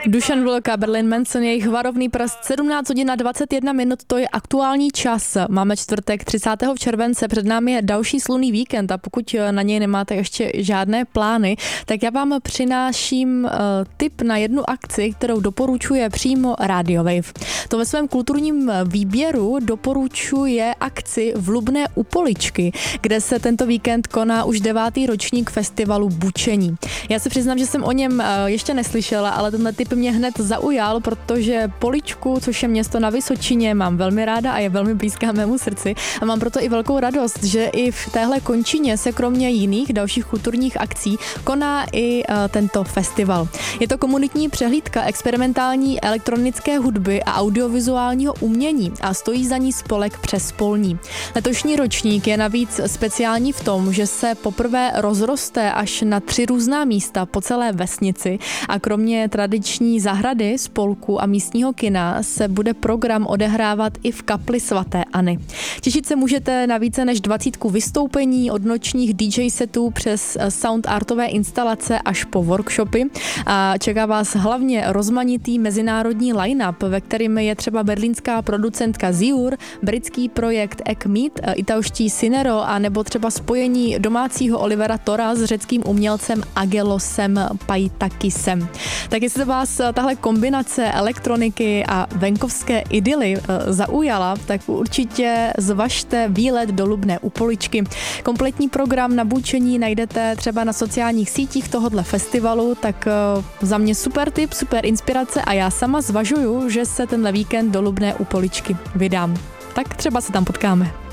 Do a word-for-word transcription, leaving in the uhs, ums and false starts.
Dušan Vlka, Berlin Manson, jejich varovný prst, sedmnáct hodin a dvacet jedna minut, to je aktuální čas. Máme čtvrtek třicátého července, před námi je další slunný víkend a pokud na něj nemáte ještě žádné plány, tak já vám přináším uh, tip na jednu akci, kterou doporučuje přímo Radio Wave. To ve svém kulturním výběru doporučuje akci Vlubné u Poličky, kde se tento víkend koná už devátý ročník festivalu Bučení. Já se přiznám, že jsem o něm uh, ještě neslyšela, ale tenhle tip mě hned zaujal, protože Poličku, což je město na Vysočině, mám velmi ráda a je velmi blízká mému srdci a mám proto i velkou radost, že i v téhle končině se kromě jiných dalších kulturních akcí koná i uh, tento festival. Je to komunitní přehlídka experimentální elektronické hudby a audiovizuálního umění a stojí za ní spolek Přespolní. Letošní ročník je navíc speciální v tom, že se poprvé rozroste až na tři různá místa po celé vesnici a kromě tradiční zahrady, spolku a místního kina se bude program odehrávat i v kapli svaté Anny. Těšit se můžete na více než dvacítku vystoupení od nočních dý džej setů přes sound artové instalace až po workshopy a čeká vás hlavně rozmanitý mezinárodní line-up, ve kterým je třeba berlínská producentka Ziur, britský projekt Ekmeet, italští Sinero a nebo třeba spojení domácího Olivera Tora s řeckým umělcem Agelosem Paitakisem. Tak jestli vás tahle kombinace elektroniky a venkovské idyly zaujala, tak určitě zvažte výlet do Lubné u Poličky. Kompletní program na Bučení najdete třeba na sociálních sítích tohodle festivalu, tak za mě super tip, super inspirace a já sama zvažuju, že se tenhle víkend do Lubné u Poličky vydám. Tak třeba se tam potkáme.